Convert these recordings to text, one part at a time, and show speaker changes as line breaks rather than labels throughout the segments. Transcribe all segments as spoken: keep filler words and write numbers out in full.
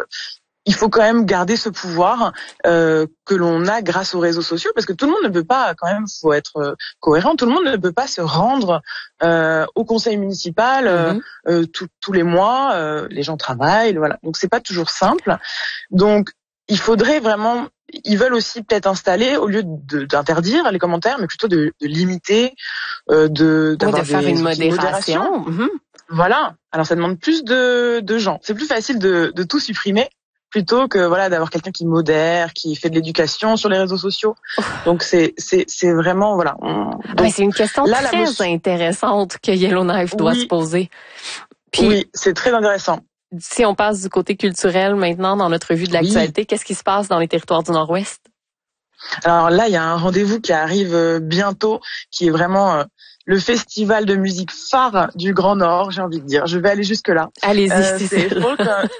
il faut quand même garder ce pouvoir euh, que l'on a grâce aux réseaux sociaux, parce que tout le monde ne peut pas, quand même, faut être euh, cohérent, tout le monde ne peut pas se rendre euh, au conseil municipal euh,
Mm-hmm.
euh, tout, tous les mois, euh, les gens travaillent, voilà. Donc c'est pas toujours simple. Donc il faudrait vraiment, ils veulent aussi peut-être installer, au lieu de, d'interdire les commentaires, mais plutôt de, de limiter, euh, de d'avoir
oui, de faire
des
une
outils de
modération.
modération.
Mm-hmm.
Voilà. Alors ça demande plus de, de gens. C'est plus facile de, de tout supprimer plutôt que voilà d'avoir quelqu'un qui modère, qui fait de l'éducation sur les réseaux sociaux. Donc c'est c'est c'est vraiment voilà. On, donc,
ah, c'est une question
là,
très
motion...
intéressante que Yellowknife doit
oui,
se poser. Puis,
oui, c'est très intéressant.
Si on passe du côté culturel maintenant dans notre vue de l'actualité, oui. Qu'est-ce qui se passe dans les territoires du Nord-Ouest?
Alors là, il y a un rendez-vous qui arrive bientôt, qui est vraiment euh, le festival de musique phare du Grand Nord, j'ai envie de dire. Je vais aller jusque-là.
Allez-y,
euh,
c'est
c'est folk,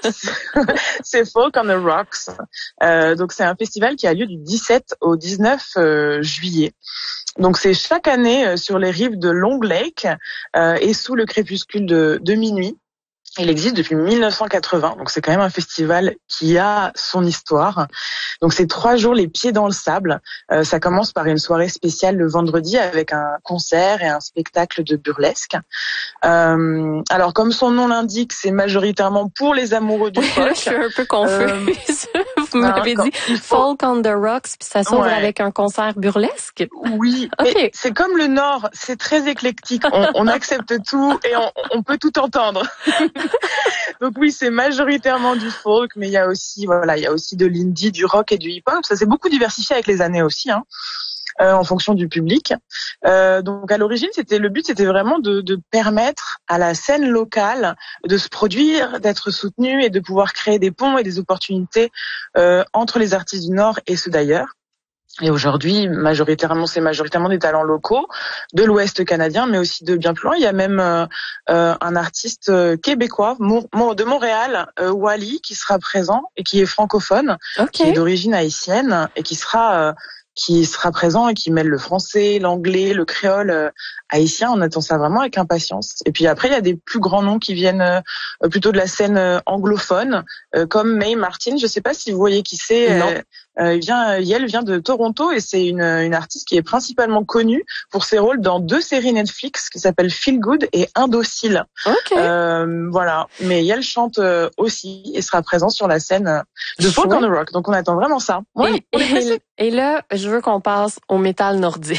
c'est Folk on the Rocks. Euh, donc c'est un festival qui a lieu du dix-sept au dix-neuf euh, juillet. Donc c'est chaque année euh, sur les rives de Long Lake euh, et sous le crépuscule de, de minuit. Il existe depuis mille neuf cent quatre-vingts, donc c'est quand même un festival qui a son histoire. Donc c'est trois jours les pieds dans le sable. Euh, ça commence par une soirée spéciale le vendredi avec un concert et un spectacle de burlesque. Euh, alors comme son nom l'indique, c'est majoritairement pour les amoureux du folk.
Je suis un peu confuse. Euh, Vous m'avez dit faut... Folk on the Rocks, puis ça s'ouvre ouais. avec un concert burlesque.
Oui, okay. Mais c'est comme le Nord, c'est très éclectique. On, on accepte tout et on, on peut tout entendre. Donc oui, c'est majoritairement du folk, mais il y a aussi voilà, il y a aussi de l'indie, du rock et du hip-hop. Ça s'est beaucoup diversifié avec les années aussi, hein, euh, en fonction du public. Euh, donc à l'origine, c'était le but, c'était vraiment de, de permettre à la scène locale de se produire, d'être soutenue et de pouvoir créer des ponts et des opportunités euh, entre les artistes du Nord et ceux d'ailleurs. Et aujourd'hui, majoritairement, c'est majoritairement des talents locaux de l'Ouest canadien, mais aussi de bien plus loin. Il y a même euh, euh, un artiste québécois Mo- de Montréal, euh, Wally, qui sera présent et qui est francophone, okay. qui est d'origine haïtienne et qui sera euh, qui sera présent et qui mêle le français, l'anglais, le créole euh, haïtien. On attend ça vraiment avec impatience. Et puis après, il y a des plus grands noms qui viennent euh, plutôt de la scène euh, anglophone, euh, comme Mae Martin. Je ne sais pas si vous voyez qui c'est.
Non.
Euh, Euh, il vient, elle vient de Toronto et c'est une, une artiste qui est principalement connue pour ses rôles dans deux séries Netflix qui s'appellent Feel Good et Indocile.
Okay.
Euh, voilà. Mais elle chante aussi et sera présente sur la scène de Folk on the Rock. Donc on attend vraiment ça.
Ouais, et, et, et là, je veux qu'on passe au métal nordique.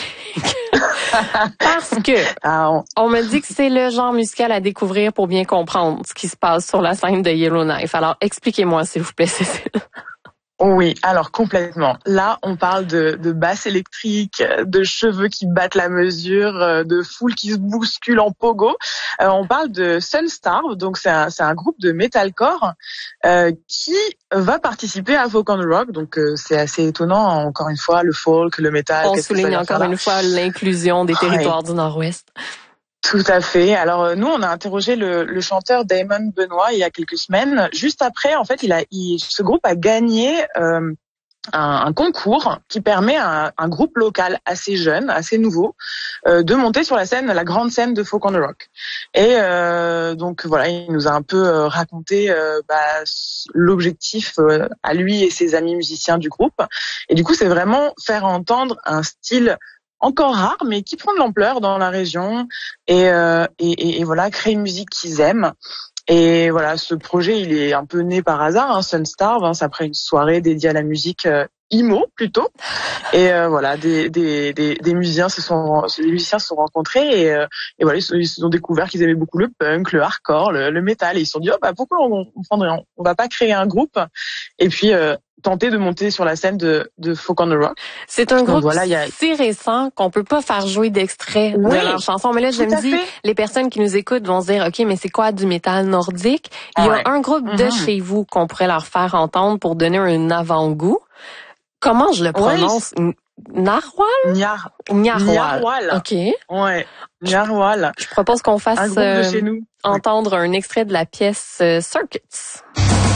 Parce que ah, on... on me dit que c'est le genre musical à découvrir pour bien comprendre ce qui se passe sur la scène de Yellowknife. Alors expliquez-moi s'il vous plaît, Cécile.
Oui, alors complètement. Là, on parle de, de basse électrique, de cheveux qui battent la mesure, de foule qui se bouscule en pogo. Euh, on parle de Sunstarve, donc c'est un, c'est un groupe de metalcore euh, qui va participer à Folk on the Rock. Donc euh, c'est assez étonnant, encore une fois, le folk, le metal.
On souligne encore une fois l'inclusion des territoires ouais. du Nord-Ouest.
Tout à fait. Alors nous, on a interrogé le, le chanteur Damon Benoit il y a quelques semaines. Juste après, en fait, il a, il, ce groupe a gagné euh, un, un concours qui permet à un, un groupe local assez jeune, assez nouveau, euh, de monter sur la scène, la grande scène de Folk on the Rock. Et euh, donc voilà, il nous a un peu euh, raconté euh, bah, l'objectif euh, à lui et ses amis musiciens du groupe. Et du coup, c'est vraiment faire entendre un style encore rare, mais qui prend de l'ampleur dans la région et, euh, et, et, et voilà, créer une musique qu'ils aiment. Et voilà, ce projet, il est un peu né par hasard, hein, Sunstarve, hein, c'est après une soirée dédiée à la musique euh, emo plutôt. Et euh, voilà, des, des, des, des musiciens se sont, des musiciens se sont rencontrés et, euh, et voilà, ils se, ils se sont découverts qu'ils aimaient beaucoup le punk, le hardcore, le, le metal. Et ils se sont dit, oh, bah pourquoi on, on prendrait, on, on va pas créer un groupe et puis euh, tenter de monter sur la scène de, de Folk on the Rock.
C'est un Donc, groupe voilà, a... si récent qu'on peut pas faire jouer d'extrait oui, de leur chanson. Mais là, je me dis, fait. les personnes qui nous écoutent vont se dire, OK, mais c'est quoi du métal nordique? Il y a ouais. un groupe mm-hmm. de chez vous qu'on pourrait leur faire entendre pour donner un avant-goût. Comment je le prononce? Oui. Narwhal?
Niar...
Niarwhal.
Niarwhal.
OK.
Ouais. Niarwhal.
Je propose qu'on fasse
un groupe de
euh,
chez nous.
entendre oui. un extrait de la pièce euh, Circuits.